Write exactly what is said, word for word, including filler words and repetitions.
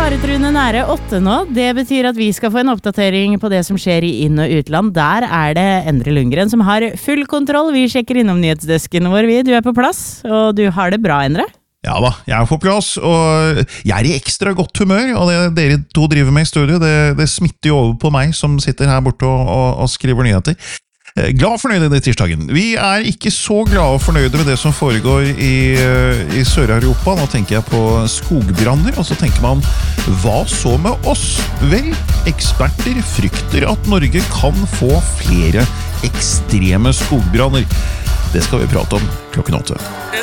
faretruende nære åtte nå. Det betyr at vi skal få en oppdatering på det som skjer i inn- og utland. Der er det Endre Lundgren som har full kontroll. Vi sjekker innom nyhetsdesken vår. Vi, du er på plass, og du har det bra, Endre? Ja da, jeg er på plass, og jeg er i ekstra godt humør, og det dere to driver med i studio, det, det smitter jo over på meg som sitter her borte og, og, og skriver nyheter. Glad og fornøyd i det tirsdagen. Vi er ikke så glade og fornøyde med det som foregår i, i Sør-Europa. Nå tenker jeg på skogbranner, og så tenker man, hva så med oss? Vel, eksperter frykter at Norge kan få flere ekstreme skogbranner. Det skal vi prate om klokken åtte.